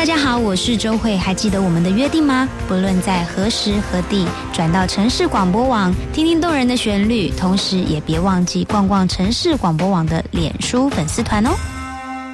大家好，我是周慧，还记得我们的约定吗？不论在何时何地，转到城市广播网，听听动人的旋律，同时也别忘记逛逛城市广播网的脸书粉丝团哦。